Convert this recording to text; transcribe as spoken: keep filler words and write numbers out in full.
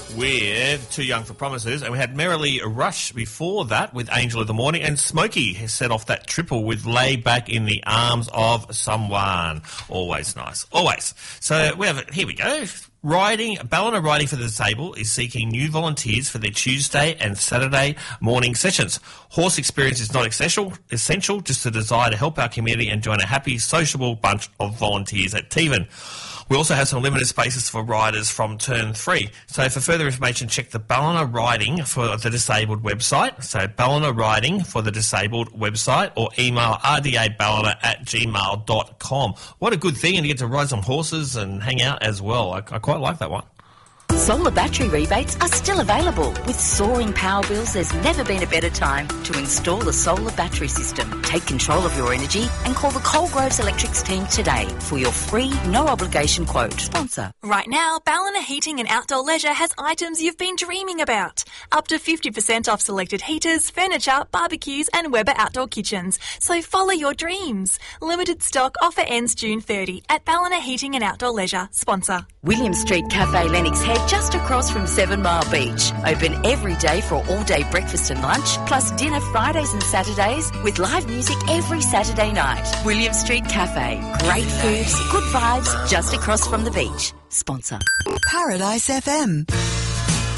with Too Young for Promises, and we had Merrily Rush before that with Angel of the Morning, and Smokey has set off that triple with Lay Back in the Arms of Someone. Always nice. Always. So we have, here we go. Riding, Ballina Riding for the Disabled is seeking new volunteers for their Tuesday and Saturday morning sessions. Horse experience is not essential, essential, just a desire to help our community and join a happy, sociable bunch of volunteers at Tevan. We also have some limited spaces for riders from Turn three. So for further information, check the Ballina Riding for the Disabled website. So Ballina Riding for the Disabled website, or email r d a ballina at gmail dot com. What a good thing, and you get to ride some horses and hang out as well. I, I quite like that one. Solar battery rebates are still available. With soaring power bills, there's never been a better time to install a solar battery system. Take control of your energy and call the Coalgroves Electrics team today for your free, no-obligation quote. Sponsor. Right now, Ballina Heating and Outdoor Leisure has items you've been dreaming about. Up to fifty percent off selected heaters, furniture, barbecues and Weber outdoor kitchens. So follow your dreams. Limited stock offer ends June thirtieth at Ballina Heating and Outdoor Leisure. Sponsor. William Street Cafe, Lennox Head, just across from Seven Mile Beach. Open every day for all-day breakfast and lunch, plus dinner Fridays and Saturdays, with live music every Saturday night. William Street Cafe. Great foods, good vibes, just across from the beach. Sponsor. Paradise F M.